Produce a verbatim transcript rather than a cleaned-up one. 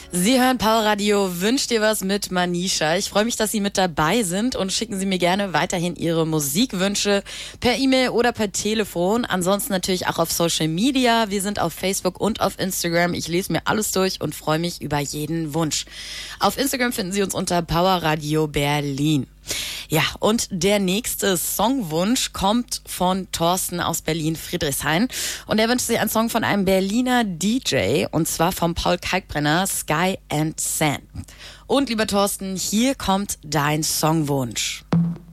Sie hören Power Radio, wünscht dir was mit Manisha. Ich freue mich, dass Sie mit dabei sind und schicken Sie mir gerne weiterhin Ihre Musikwünsche per E-Mail oder per Telefon. Ansonsten natürlich auch auf Social Media. Wir sind auf Facebook und auf Instagram. Ich lese mir alles durch und freue mich über jeden Wunsch. Auf Instagram finden Sie uns unter Power Radio Berlin. Ja, und der nächste Songwunsch kommt von Thorsten aus Berlin-Friedrichshain. Und er wünscht sich einen Song von einem Berliner D J, und zwar von Paul Kalkbrenner, Sky and Sand. Und lieber Thorsten, hier kommt dein Songwunsch.